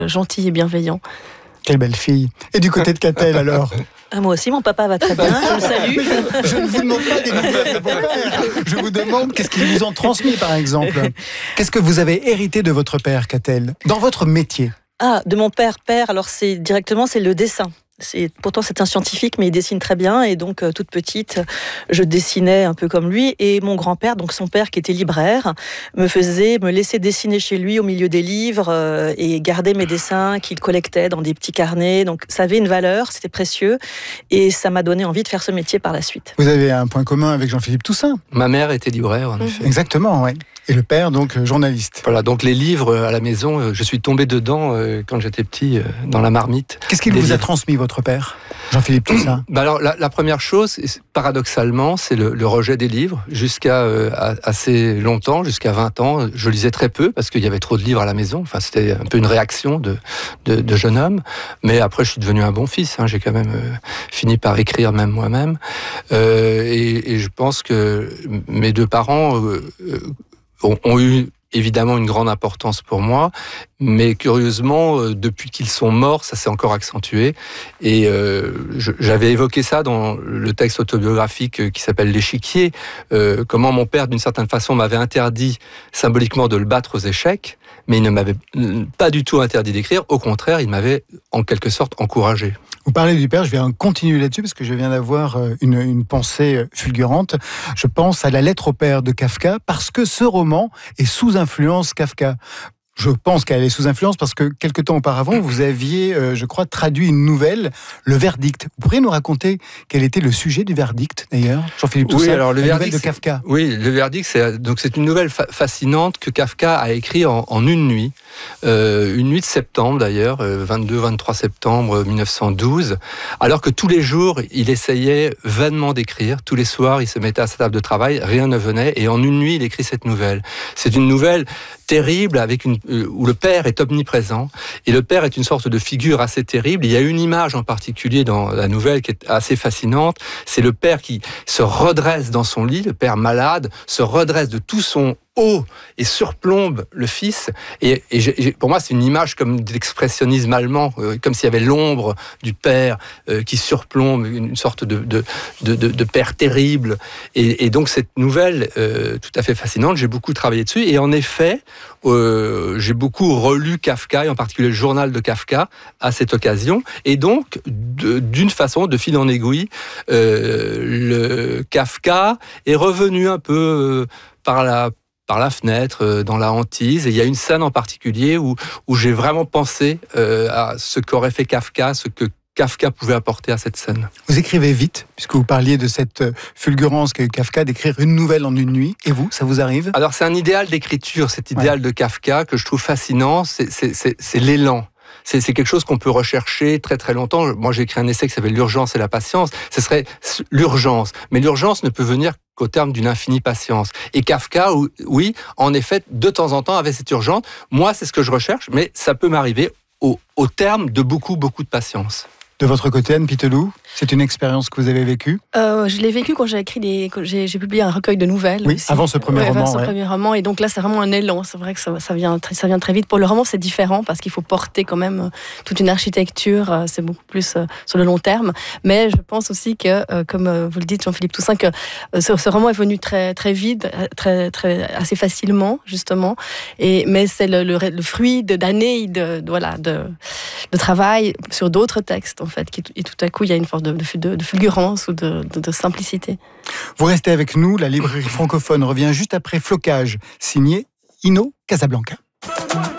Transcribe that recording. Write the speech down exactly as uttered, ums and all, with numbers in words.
gentil et bienveillant. Quelle belle fille. Et du côté de Catel, alors? Ah, moi aussi, mon papa va très bien, je le salue. Je ne vous demande pas des nouvelles de vos pères. Je vous demande qu'est-ce qu'ils vous ont transmis, par exemple. Qu'est-ce que vous avez hérité de votre père, Catel, dans votre métier? Ah, de mon père, père, alors c'est directement, c'est le dessin. C'est, pourtant, c'est un scientifique, mais il dessine très bien. Et donc, euh, toute petite, je dessinais un peu comme lui. Et mon grand-père, donc son père, qui était libraire, me faisait, me laissait dessiner chez lui au milieu des livres euh, et garder mes dessins qu'il collectait dans des petits carnets. Donc, ça avait une valeur, c'était précieux. Et ça m'a donné envie de faire ce métier par la suite. Vous avez un point commun avec Jean-Philippe Toussaint. Ma mère était libraire, en effet. Exactement, oui. Et le père, donc, journaliste. Voilà, donc les livres à la maison, je suis tombé dedans euh, quand j'étais petit, euh, dans la marmite. Qu'est-ce qu'il vous livres. a transmis, votre père, Jean-Philippe Toussaint? bah alors, la, la première chose, paradoxalement, c'est le, le rejet des livres. Jusqu'à euh, assez longtemps, jusqu'à vingt ans, je lisais très peu parce qu'il y avait trop de livres à la maison. Enfin, c'était un peu une réaction de, de, de jeune homme. Mais après, je suis devenu un bon fils. Hein. J'ai quand même euh, fini par écrire même moi-même. Euh, et, et je pense que mes deux parents euh, ont, ont eu évidemment une grande importance pour moi, mais curieusement, depuis qu'ils sont morts, ça s'est encore accentué. Et euh, je, j'avais évoqué ça dans le texte autobiographique qui s'appelle L'échiquier, euh, comment mon père, d'une certaine façon, m'avait interdit symboliquement de le battre aux échecs, mais il ne m'avait pas du tout interdit d'écrire. Au contraire, il m'avait en quelque sorte encouragé. Vous parlez du père, je vais continuer là-dessus parce que je viens d'avoir une, une pensée fulgurante. Je pense à La lettre au père de Kafka parce que ce roman est sous influence Kafka. Je pense qu'elle est sous influence parce que quelque temps auparavant, vous aviez, euh, je crois, traduit une nouvelle, Le Verdict. Vous pourriez nous raconter quel était le sujet du Verdict, d'ailleurs, Jean-Philippe Toussaint, oui, alors, le la Verdict, nouvelle de Kafka. Oui, Le Verdict, c'est, donc c'est une nouvelle fa- fascinante que Kafka a écrite en, en une nuit. Euh, une nuit de septembre, d'ailleurs, euh, vingt-deux vingt-trois septembre mille neuf cent douze, alors que tous les jours, il essayait vainement d'écrire. Tous les soirs, il se mettait à sa table de travail, rien ne venait, et en une nuit, il écrit cette nouvelle. C'est une nouvelle terrible, avec une, euh, où le père est omniprésent, et le père est une sorte de figure assez terrible. Il y a une image en particulier dans la nouvelle qui est assez fascinante, c'est le père qui se redresse dans son lit, le père malade, se redresse de tout son haut et surplombe le fils. Et, et j'ai, pour moi, c'est une image comme de l'expressionnisme allemand, euh, comme s'il y avait l'ombre du père euh, qui surplombe, une sorte de, de, de, de, de père terrible. Et, et donc, cette nouvelle, euh, tout à fait fascinante, j'ai beaucoup travaillé dessus. Et en effet, euh, j'ai beaucoup relu Kafka, et en particulier le journal de Kafka, à cette occasion. Et donc, de, d'une façon, de fil en aiguille, euh, le Kafka est revenu un peu euh, par la par la fenêtre, dans la hantise. Et il y a une scène en particulier où, où j'ai vraiment pensé euh, à ce qu'aurait fait Kafka, ce que Kafka pouvait apporter à cette scène. Vous écrivez vite, puisque vous parliez de cette fulgurance qu'a eu Kafka d'écrire une nouvelle en une nuit. Et vous, ça vous arrive? Alors, c'est un idéal d'écriture, cet idéal ouais. de Kafka, que je trouve fascinant, c'est, c'est, c'est, c'est l'élan. C'est, c'est quelque chose qu'on peut rechercher très très longtemps. Moi, j'ai écrit un essai qui s'appelle L'urgence et la patience. Ce serait l'urgence. Mais l'urgence ne peut venir qu'au terme d'une infinie patience. Et Kafka, oui, en effet, de temps en temps, avait cette urgence. Moi, c'est ce que je recherche, mais ça peut m'arriver au, au terme de beaucoup, beaucoup de patience. De votre côté, Anne Pitelou, c'est une expérience que vous avez vécue? euh, Je l'ai vécue quand j'ai écrit des, quand j'ai, j'ai publié un recueil de nouvelles. Oui, aussi. avant ce premier ouais, roman. Avant ce ouais. premier roman, et donc là, c'est vraiment un élan. C'est vrai que ça, ça vient, ça vient très vite. Pour le roman, c'est différent parce qu'il faut porter quand même toute une architecture. C'est beaucoup plus sur le long terme. Mais je pense aussi que, comme vous le dites, Jean-Philippe Toussaint, que ce, ce roman est venu très, très vite, très, très, assez facilement, justement. Et mais c'est le, le, le fruit de, d'années de, de voilà de, de travail sur d'autres textes, en fait, qui, et tout à coup, il y a une forme de, de, de fulgurance ou de, de, de simplicité. Vous restez avec nous, la librairie francophone revient juste après Flocage, signé Ino Casablanca.